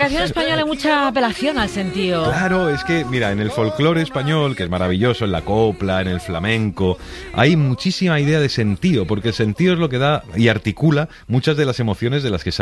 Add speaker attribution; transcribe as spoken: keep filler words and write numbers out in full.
Speaker 1: canción española hay mucha apelación al sentido.
Speaker 2: Claro, es que, mira, en el folclore español, que es maravilloso, en la copla, en el flamenco, hay muchísima idea de sentido, porque el sentido es lo que da y articula muchas de las emociones de las que se